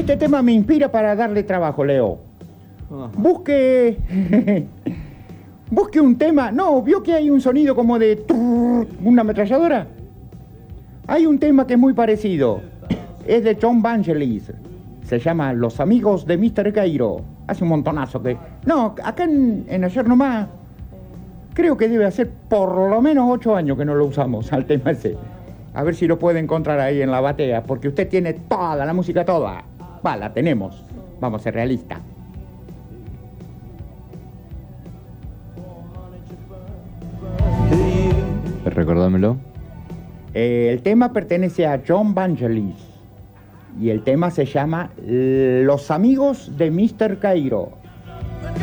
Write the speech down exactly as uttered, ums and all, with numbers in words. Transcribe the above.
este tema me inspira para darle trabajo, Leo. Ajá. Busque... Busque un tema... No, ¿vio que hay un sonido como de... trrr, una ametralladora? Hay un tema que es muy parecido. Es de John Vangelis. Se llama Los Amigos de mister Cairo. Hace un montonazo que... No, acá en, en Ayer Nomás... Creo que debe hacer por lo menos ocho años que no lo usamos al tema ese. A ver si lo puede encontrar ahí en la batea, porque usted tiene toda la música, toda. Va, la tenemos. Vamos a ser realistas. Recordámelo. Eh, el tema pertenece a John Vangelis. Y el tema se llama Los Amigos de mister Cairo.